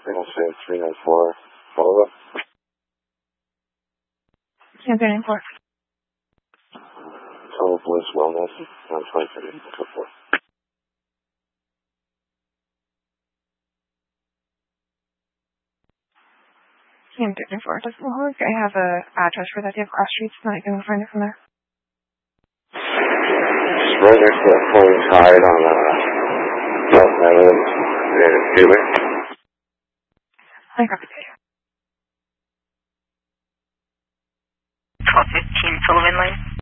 Signal Save 394, follow up. Yeah, 394. Total Bliss Wellness, 2030, go for it. Yeah, 394. Doesn't look like I have an address for that. Do you have cross streets? And I can find it from there. Just right next to that flowing tide on South Netherlands, Native Gateway. I copy that. 1215 Sullivan Lane.